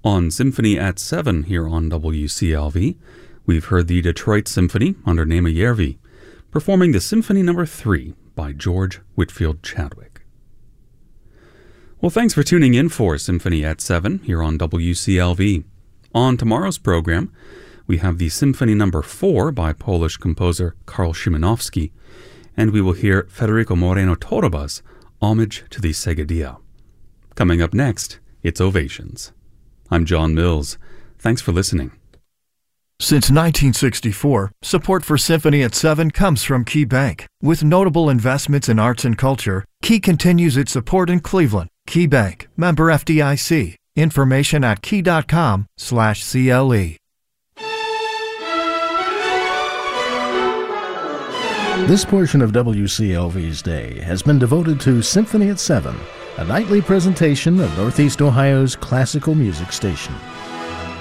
On Symphony at 7 here on WCLV, we've heard the Detroit Symphony under Nema Järvi, performing the Symphony No. 3 by George Whitfield Chadwick. Well, thanks for tuning in for Symphony at 7 here on WCLV. On tomorrow's program, we have the Symphony No. 4 by Polish composer Karl Szymanowski, and we will hear Federico Moreno Torroba's Homage to the Seguidilla. Coming up next, it's Ovations. I'm John Mills. Thanks for listening. Since 1964, support for Symphony at 7 comes from Key Bank. With notable investments in arts and culture, Key continues its support in Cleveland. Key Bank, member FDIC. Information at key.com/CLE. This portion of WCLV's day has been devoted to Symphony at 7, a nightly presentation of Northeast Ohio's classical music station.